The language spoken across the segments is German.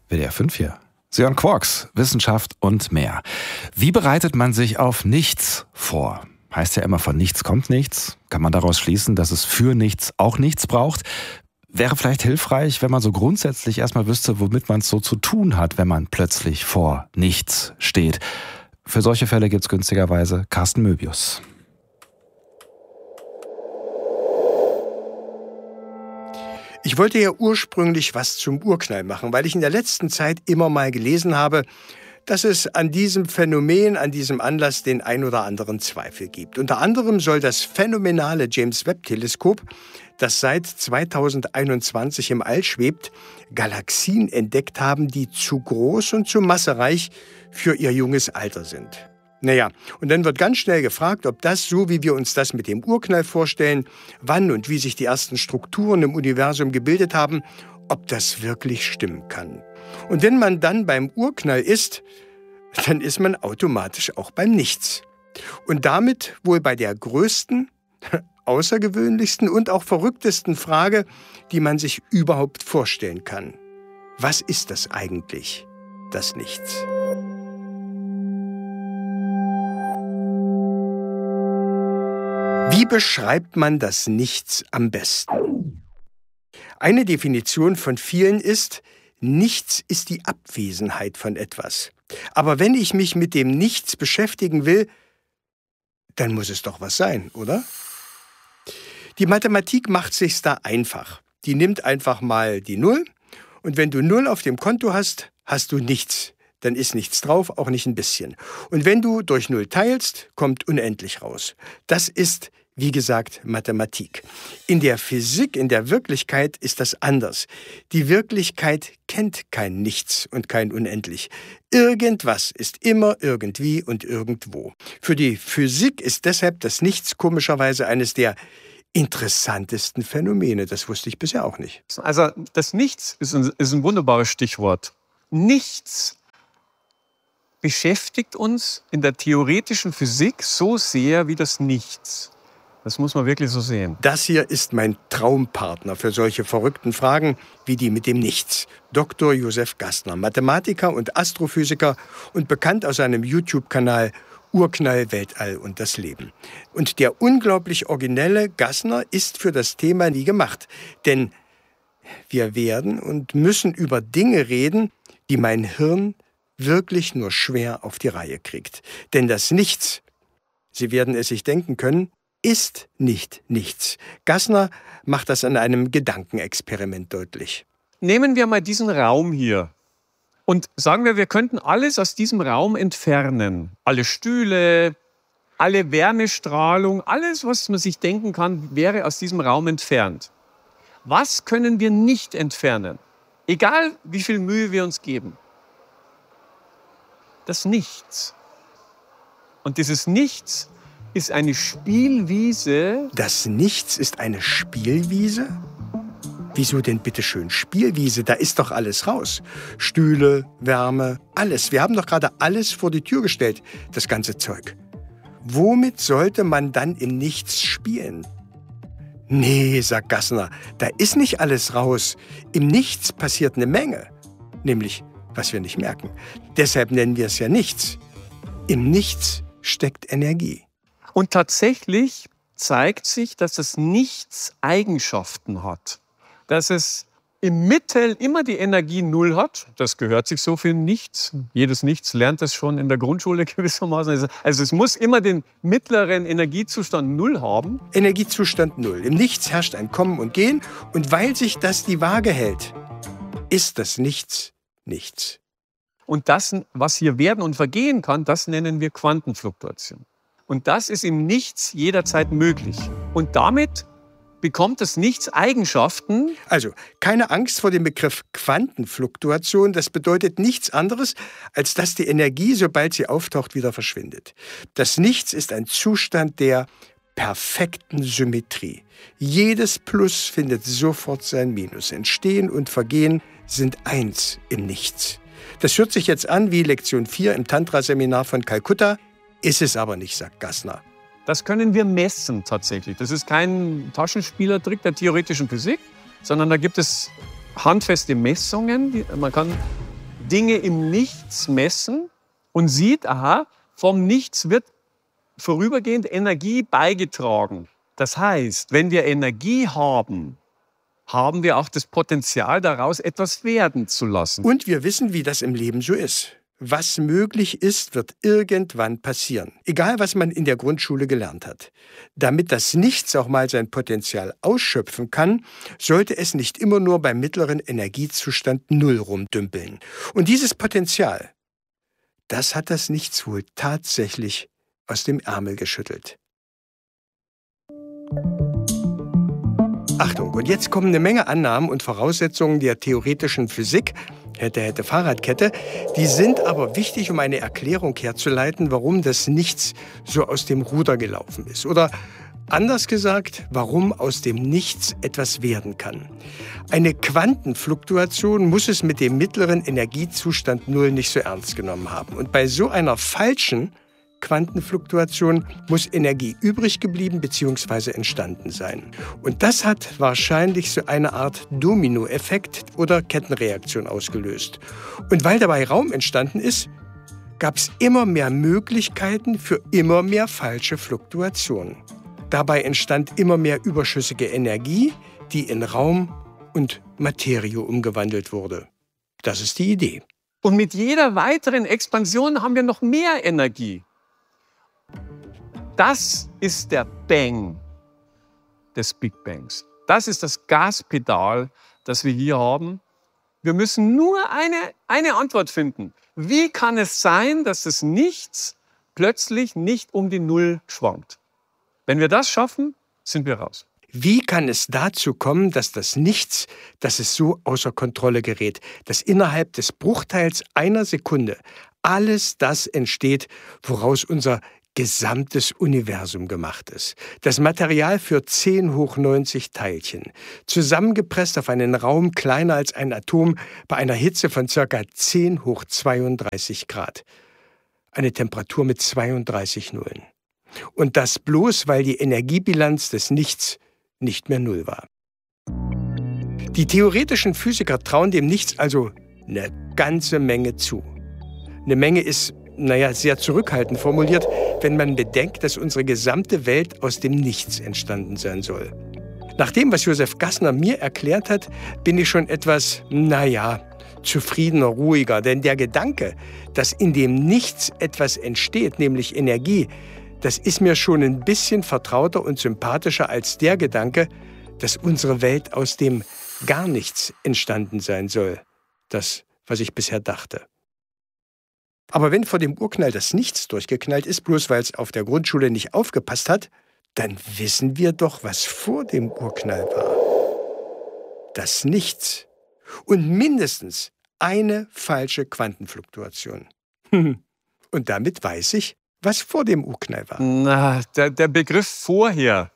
WDR 5 hier. Sie hören Quarks, Wissenschaft und mehr. Wie bereitet man sich auf nichts vor? Heißt ja immer, von nichts kommt nichts. Kann man daraus schließen, dass es für nichts auch nichts braucht? Wäre vielleicht hilfreich, wenn man so grundsätzlich erstmal wüsste, womit man es so zu tun hat, wenn man plötzlich vor nichts steht. Für solche Fälle gibt's günstigerweise Carsten Möbius. Ich wollte ja ursprünglich was zum Urknall machen, weil ich in der letzten Zeit immer mal gelesen habe, dass es an diesem Phänomen, an diesem Anlass den ein oder anderen Zweifel gibt. Unter anderem soll das phänomenale James-Webb-Teleskop, das seit 2021 im All schwebt, Galaxien entdeckt haben, die zu groß und zu massereich für ihr junges Alter sind. Naja, und dann wird ganz schnell gefragt, ob das, so wie wir uns das mit dem Urknall vorstellen, wann und wie sich die ersten Strukturen im Universum gebildet haben, ob das wirklich stimmen kann. Und wenn man dann beim Urknall ist, dann ist man automatisch auch beim Nichts. Und damit wohl bei der größten, außergewöhnlichsten und auch verrücktesten Frage, die man sich überhaupt vorstellen kann. Was ist das eigentlich, das Nichts? Wie beschreibt man das Nichts am besten? Eine Definition von vielen ist, nichts ist die Abwesenheit von etwas. Aber wenn ich mich mit dem Nichts beschäftigen will, dann muss es doch was sein, oder? Die Mathematik macht sich's da einfach. Die nimmt einfach mal die Null und wenn du 0 auf dem Konto hast, hast du nichts. Dann ist nichts drauf, auch nicht ein bisschen. Und wenn du durch 0 teilst, kommt unendlich raus. Das ist, wie gesagt, Mathematik. In der Physik, in der Wirklichkeit ist das anders. Die Wirklichkeit kennt kein Nichts und kein Unendlich. Irgendwas ist immer irgendwie und irgendwo. Für die Physik ist deshalb das Nichts komischerweise eines der interessantesten Phänomene. Das wusste ich bisher auch nicht. Also das Nichts ist ein wunderbares Stichwort. Nichts beschäftigt uns in der theoretischen Physik so sehr wie das Nichts. Das muss man wirklich so sehen. Das hier ist mein Traumpartner für solche verrückten Fragen wie die mit dem Nichts. Dr. Josef Gassner, Mathematiker und Astrophysiker und bekannt aus seinem YouTube-Kanal Urknall, Weltall und das Leben. Und der unglaublich originelle Gassner ist für das Thema nie gemacht. Denn wir werden und müssen über Dinge reden, die mein Hirn wirklich nur schwer auf die Reihe kriegt. Denn das Nichts, Sie werden es sich denken können, ist nicht nichts. Gassner macht das an einem Gedankenexperiment deutlich. Nehmen wir mal diesen Raum hier und sagen wir könnten alles aus diesem Raum entfernen. Alle Stühle, alle Wärmestrahlung, alles, was man sich denken kann, wäre aus diesem Raum entfernt. Was können wir nicht entfernen? Egal, wie viel Mühe wir uns geben. Das Nichts. Und dieses Nichts ist eine Spielwiese. Das Nichts ist eine Spielwiese? Wieso denn bitteschön Spielwiese? Da ist doch alles raus. Stühle, Wärme, alles. Wir haben doch gerade alles vor die Tür gestellt, das ganze Zeug. Womit sollte man dann im Nichts spielen? Nee, sagt Gassner, da ist nicht alles raus. Im Nichts passiert eine Menge. Nämlich, was wir nicht merken. Deshalb nennen wir es ja Nichts. Im Nichts steckt Energie. Und tatsächlich zeigt sich, dass das Nichts Eigenschaften hat. Dass es im Mittel immer die Energie 0 hat. Das gehört sich so für Nichts. Jedes Nichts lernt das schon in der Grundschule gewissermaßen. Also es muss immer den mittleren Energiezustand 0 haben. Energiezustand 0. Im Nichts herrscht ein Kommen und Gehen. Und weil sich das die Waage hält, ist das Nichts nichts. Und das, was hier werden und vergehen kann, das nennen wir Quantenfluktuation. Und das ist im Nichts jederzeit möglich. Und damit bekommt das Nichts Eigenschaften. Also, keine Angst vor dem Begriff Quantenfluktuation. Das bedeutet nichts anderes, als dass die Energie, sobald sie auftaucht, wieder verschwindet. Das Nichts ist ein Zustand der perfekten Symmetrie. Jedes Plus findet sofort sein Minus. Entstehen und Vergehen sind eins im Nichts. Das hört sich jetzt an wie Lektion 4 im Tantra-Seminar von Kalkutta, ist es aber nicht, sagt Gassner. Das können wir messen tatsächlich. Das ist kein Taschenspielertrick der theoretischen Physik, sondern da gibt es handfeste Messungen. Man kann Dinge im Nichts messen und sieht, aha, vom Nichts wird vorübergehend Energie beigetragen. Das heißt, wenn wir Energie haben, haben wir auch das Potenzial, daraus etwas werden zu lassen. Und wir wissen, wie das im Leben so ist. Was möglich ist, wird irgendwann passieren. Egal, was man in der Grundschule gelernt hat. Damit das Nichts auch mal sein Potenzial ausschöpfen kann, sollte es nicht immer nur beim mittleren Energiezustand 0 rumdümpeln. Und dieses Potenzial, das hat das Nichts wohl tatsächlich aus dem Ärmel geschüttelt. Achtung, und jetzt kommen eine Menge Annahmen und Voraussetzungen der theoretischen Physik, hätte Fahrradkette, die sind aber wichtig, um eine Erklärung herzuleiten, warum das Nichts so aus dem Ruder gelaufen ist. Oder anders gesagt, warum aus dem Nichts etwas werden kann. Eine Quantenfluktuation muss es mit dem mittleren Energiezustand 0 nicht so ernst genommen haben. Und bei so einer falschen Quantenfluktuation muss Energie übrig geblieben bzw. entstanden sein. Und das hat wahrscheinlich so eine Art Dominoeffekt oder Kettenreaktion ausgelöst. Und weil dabei Raum entstanden ist, gab es immer mehr Möglichkeiten für immer mehr falsche Fluktuationen. Dabei entstand immer mehr überschüssige Energie, die in Raum und Materie umgewandelt wurde. Das ist die Idee. Und mit jeder weiteren Expansion haben wir noch mehr Energie. Das ist der Bang des Big Bangs. Das ist das Gaspedal, das wir hier haben. Wir müssen nur eine Antwort finden. Wie kann es sein, dass das Nichts plötzlich nicht um die Null schwankt? Wenn wir das schaffen, sind wir raus. Wie kann es dazu kommen, dass das Nichts, dass es so außer Kontrolle gerät, dass innerhalb des Bruchteils einer Sekunde alles das entsteht, woraus unser gesamtes Universum gemacht ist. Das Material für 10 hoch 90 Teilchen, zusammengepresst auf einen Raum kleiner als ein Atom bei einer Hitze von ca. 10 hoch 32 Grad. Eine Temperatur mit 32 Nullen. Und das bloß, weil die Energiebilanz des Nichts nicht mehr 0 war. Die theoretischen Physiker trauen dem Nichts also eine ganze Menge zu. Eine Menge ist, sehr zurückhaltend formuliert, wenn man bedenkt, dass unsere gesamte Welt aus dem Nichts entstanden sein soll. Nach dem, was Josef Gassner mir erklärt hat, bin ich schon etwas, zufriedener, ruhiger. Denn der Gedanke, dass in dem Nichts etwas entsteht, nämlich Energie, das ist mir schon ein bisschen vertrauter und sympathischer als der Gedanke, dass unsere Welt aus dem gar nichts entstanden sein soll. Das, was ich bisher dachte. Aber wenn vor dem Urknall das Nichts durchgeknallt ist, bloß weil es auf der Grundschule nicht aufgepasst hat, dann wissen wir doch, was vor dem Urknall war. Das Nichts. Und mindestens eine falsche Quantenfluktuation. Und damit weiß ich, was vor dem Urknall war. Na, der Begriff vorher.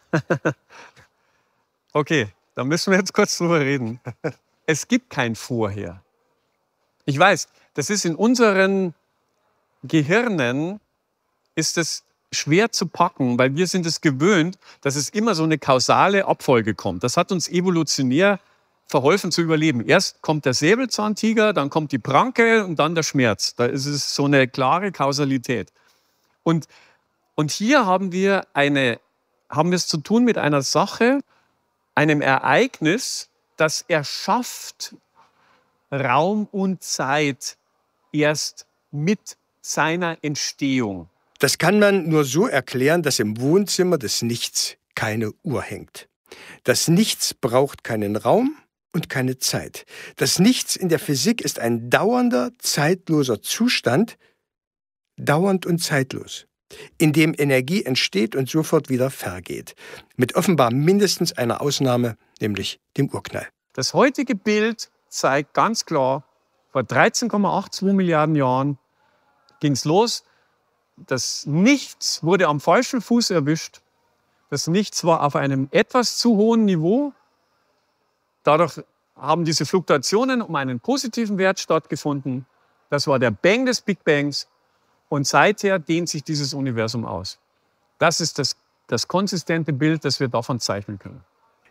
Okay, da müssen wir jetzt kurz drüber reden. Es gibt kein Vorher. Ich weiß, das ist in unseren Gehirnen ist es schwer zu packen, weil wir sind es gewöhnt, dass es immer so eine kausale Abfolge kommt. Das hat uns evolutionär verholfen zu überleben. Erst kommt der Säbelzahntiger, dann kommt die Pranke und dann der Schmerz. Da ist es so eine klare Kausalität. Und hier haben wir es zu tun mit einer Sache, einem Ereignis, das erschafft Raum und Zeit erst mit seiner Entstehung. Das kann man nur so erklären, dass im Wohnzimmer des Nichts keine Uhr hängt. Das Nichts braucht keinen Raum und keine Zeit. Das Nichts in der Physik ist ein dauernder, zeitloser Zustand, dauernd und zeitlos, in dem Energie entsteht und sofort wieder vergeht. Mit offenbar mindestens einer Ausnahme, nämlich dem Urknall. Das heutige Bild zeigt ganz klar, vor 13,82 Milliarden Jahren ging es los. Das Nichts wurde am falschen Fuß erwischt. Das Nichts war auf einem etwas zu hohen Niveau. Dadurch haben diese Fluktuationen um einen positiven Wert stattgefunden. Das war der Bang des Big Bangs. Und seither dehnt sich dieses Universum aus. Das ist das konsistente Bild, das wir davon zeichnen können.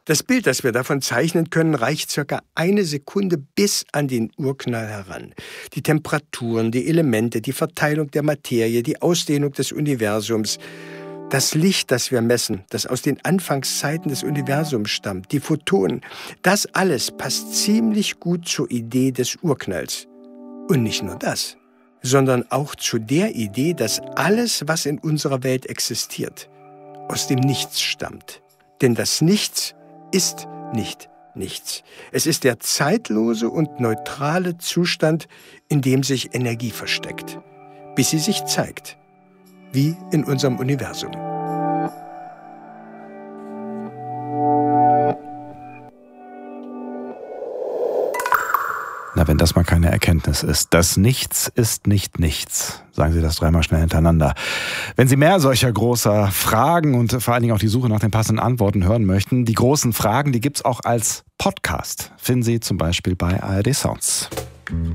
Das Bild, das wir davon zeichnen können, reicht circa 1 Sekunde bis an den Urknall heran. Die Temperaturen, die Elemente, die Verteilung der Materie, die Ausdehnung des Universums, das Licht, das wir messen, das aus den Anfangszeiten des Universums stammt, die Photonen, das alles passt ziemlich gut zur Idee des Urknalls. Und nicht nur das, sondern auch zu der Idee, dass alles, was in unserer Welt existiert, aus dem Nichts stammt. Denn das Nichts ist nicht nichts. Es ist der zeitlose und neutrale Zustand, in dem sich Energie versteckt, bis sie sich zeigt, wie in unserem Universum. Na, wenn das mal keine Erkenntnis ist. Das Nichts ist nicht nichts. Sagen Sie das 3-mal schnell hintereinander. Wenn Sie mehr solcher großer Fragen und vor allen Dingen auch die Suche nach den passenden Antworten hören möchten, die großen Fragen, die gibt's auch als Podcast. Finden Sie zum Beispiel bei ARD Sounds.